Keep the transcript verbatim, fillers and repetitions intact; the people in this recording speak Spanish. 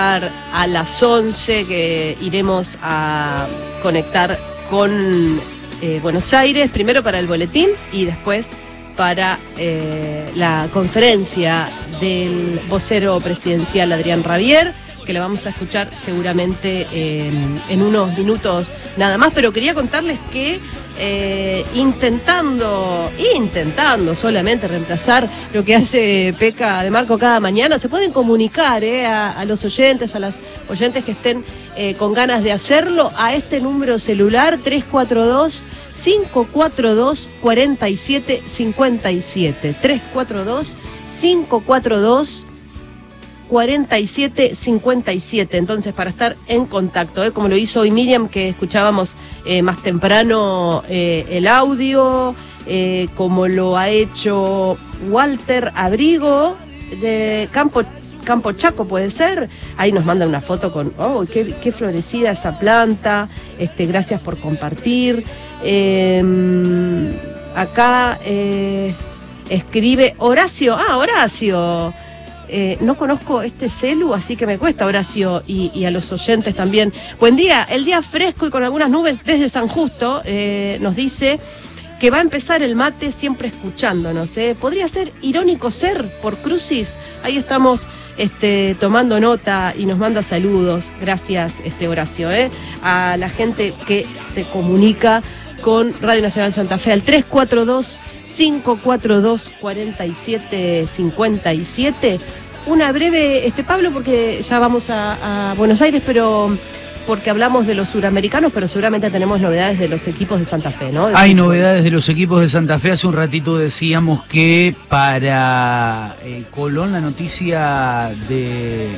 A las once que iremos a conectar con eh, Buenos Aires, primero para el boletín y después para eh, la conferencia del vocero presidencial Adrián Rabier, que la vamos a escuchar seguramente eh, en unos minutos nada más, pero quería contarles que eh, intentando, intentando solamente reemplazar lo que hace Peca de Marco cada mañana, se pueden comunicar eh, a, a los oyentes, a las oyentes que estén eh, con ganas de hacerlo, a este número celular tres cuatro dos, cinco cuatro dos, cuatro siete cinco siete, tres cuatro dos, cinco cuatro dos, cuarenta y siete cincuenta y siete, entonces para estar en contacto, ¿eh? Como lo hizo hoy Miriam, que escuchábamos eh, más temprano eh, el audio, eh, como lo ha hecho Walter Abrigo de Campo, Campo Chaco, puede ser, ahí nos manda una foto con, oh, qué, qué florecida esa planta, este, gracias por compartir, eh, acá eh, escribe Horacio, ah, Horacio, Eh, no conozco este celu, así que me cuesta, Horacio, y, y a los oyentes también. Buen día, el día fresco y con algunas nubes desde San Justo, eh, nos dice que va a empezar el mate siempre escuchándonos. ¿eh? Podría ser irónico ser por Crucis. Ahí estamos este, tomando nota y nos manda saludos. Gracias, este Horacio, ¿eh? a la gente que se comunica con Radio Nacional Santa Fe al tres cuatro dos, cinco cuatro dos, cuatro siete cinco siete. Una breve, este Pablo, porque ya vamos a, a Buenos Aires, pero porque hablamos de los suramericanos, pero seguramente tenemos novedades de los equipos de Santa Fe, ¿no? De Hay novedades de los equipos de Santa Fe. Hace un ratito decíamos que para eh, Colón la noticia de